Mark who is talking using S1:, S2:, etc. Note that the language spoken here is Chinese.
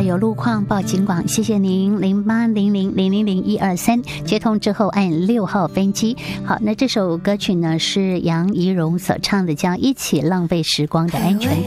S1: 有路况报警广，谢谢您0800000123，接通之后按6号分机。好，那这首歌曲呢是杨怡蓉所唱的，叫《一起浪费时光的安全感》。